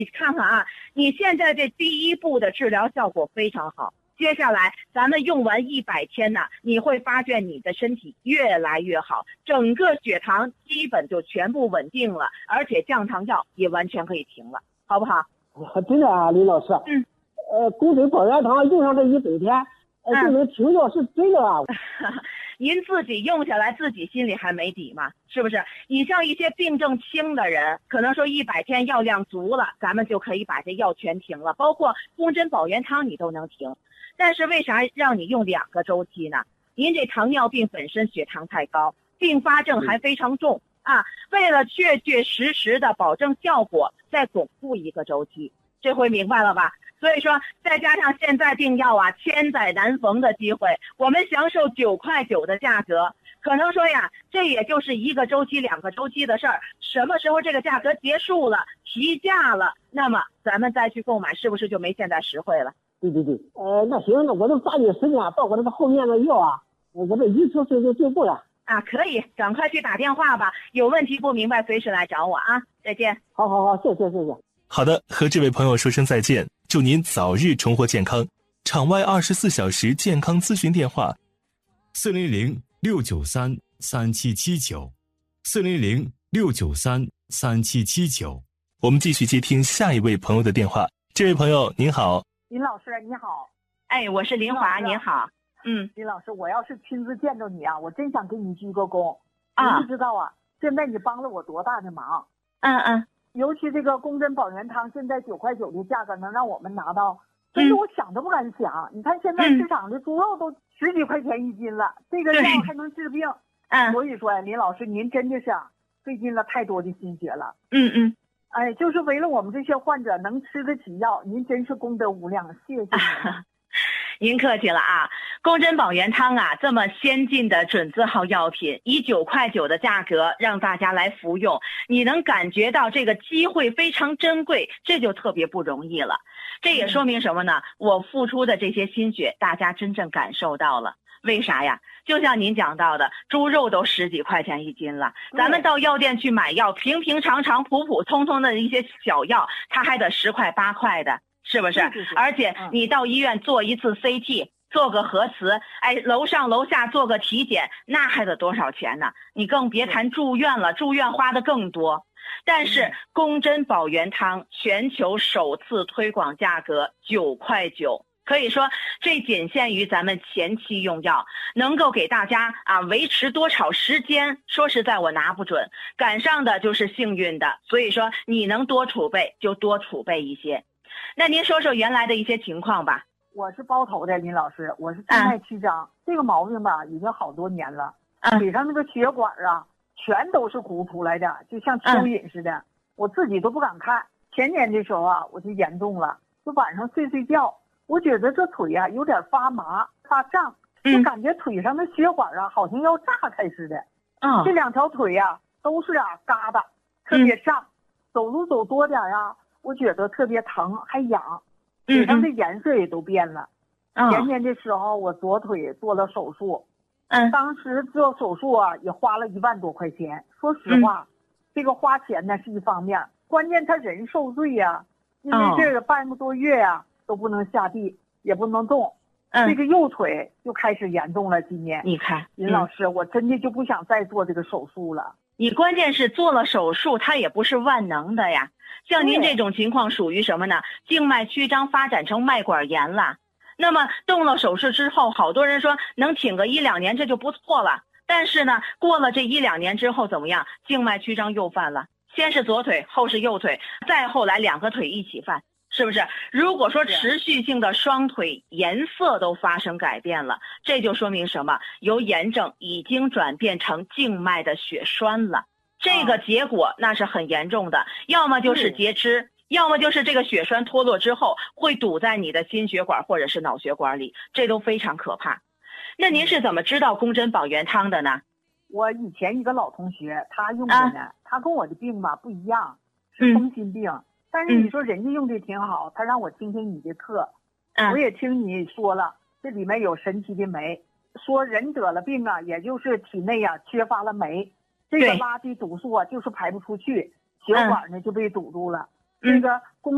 你看看啊，你现在这第一步的治疗效果非常好。接下来咱们用完100天呢，你会发现你的身体越来越好，整个血糖基本就全部稳定了，而且降糖药也完全可以停了，好不好？ 真的啊，李老师。公针保元汤用上这100天，就能停药，是真的啊。 您自己用下来，自己心里还没底吗？是不是？你像一些病症轻的人，可能说100天药量足了，咱们就可以把这药全停了，包括公针保元汤你都能停。但是为啥让你用2个周期呢？您这糖尿病本身血糖太高，并发症还非常重啊。为了确确实实的保证效果，再巩固1个周期，这回明白了吧？所以说，再加上现在订药啊，千载难逢的机会，我们享受9.9块的价格，可能说呀，这也就是1个周期、2个周期的事儿。什么时候这个价格结束了、提价了，那么咱们再去购买，是不是就没现在实惠了？ 对。那行，那我就抓紧时间到我这个后面的药啊，我这一次就对付了。 啊，可以，赶快去打电话吧。有问题不明白，随时来找我啊。再见。 好，谢谢。 好的，和这位朋友说声再见，祝您早日重获健康。场外24小时健康咨询电话 ：400-693-3779，400-693-3779。 我们继续接听下一位朋友的电话。这位朋友您好。 林老师你好。 哎，我是林华，您好。 林老师，我要是亲自见着你啊，我真想给你鞠个躬啊！ 你不知道啊，现在你帮了我多大的忙。尤其这个公针保元汤，现在9.9块的价格能让我们拿到，真是我想都不敢想。你看现在市场的猪肉都10几块钱1斤了，这个药还能治病。所以说林老师您真的是费尽了太多的心血了。哎，就是为了我们这些患者能吃得起药，您真是功德无量，谢谢您。 您客气了啊！公针保元汤啊，这么先进的准字号药品，以9.9块的价格让大家来服用，你能感觉到这个机会非常珍贵，这就特别不容易了。这也说明什么呢？我付出的这些心血，大家真正感受到了。为啥呀？就像您讲到的，猪肉都10几块钱1斤了，咱们到药店去买药，平常普通的一些小药，它还得10块8块的。是不是？而且你到医院做一次 CT，做个核磁，哎，楼上楼下做个体检，那还得多少钱呢？你更别谈住院了，住院花的更多。但是公针保元汤全球首次推广价格9.9块，可以说这仅限于咱们前期用药，能够给大家维持多少时间，说实在我拿不准，赶上的就是幸运的。所以说你能多储备就多储备一些。那您说说原来的一些情况吧。 我是包头的林老师，我是静脉曲张，这个毛病吧已经好多年了，腿上那个血管啊全都是鼓出来的，就像蚯蚓似的，我自己都不敢看。前年的时候啊，我就严重了，就晚上睡觉，我觉得这腿啊有点发麻发胀，就感觉腿上的血管啊好像要炸开似的。这2条腿啊都是疙瘩，特别胀，走路走多点啊，我觉得特别疼还痒，腿上的颜色也都变了。前年的时候我左腿做了手术，当时做手术啊也花了1万多块钱。说实话，这个花钱呢是一方面，关键他人受罪呀，因为这个半个多月呀都不能下地，也不能动。这个右腿就开始严重了。今年你看林老师，我真的就不想再做这个手术了。 你关键是做了手术，它也不是万能的呀。像您这种情况属于什么呢？静脉曲张发展成脉管炎了。那么动了手术之后，好多人说能挺个1-2年这就不错了。但是呢，过了这1-2年之后怎么样？静脉曲张又犯了，先是左腿，后是右腿，再后来2个腿一起犯。是不是？如果说持续性的双腿颜色都发生改变了，这就说明什么？由炎症已经转变成静脉的血栓了。这个结果那是很严重的，要么就是截肢，要么就是这个血栓脱落之后会堵在你的心血管或者是脑血管里，这都非常可怕。那您是怎么知道公针保元汤的呢？ 我以前一个老同学他用的呢，他跟我的病吧不一样，是风心病。但是你说人家用的挺好，他让我听听你的课，我也听你说了，这里面有神奇的酶，说人得了病啊，也就是体内啊缺乏了酶，这个垃圾毒素啊就是排不出去，血管呢就被堵住了。这个